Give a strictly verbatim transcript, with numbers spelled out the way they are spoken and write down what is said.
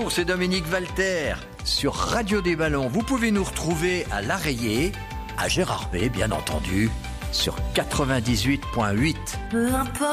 Bonjour, c'est Dominique Walter sur Radio des Ballons. Vous pouvez nous retrouver à l'Arreillé, à Gérardmer, bien entendu, sur quatre-vingt-dix-huit virgule huit. Peu importe.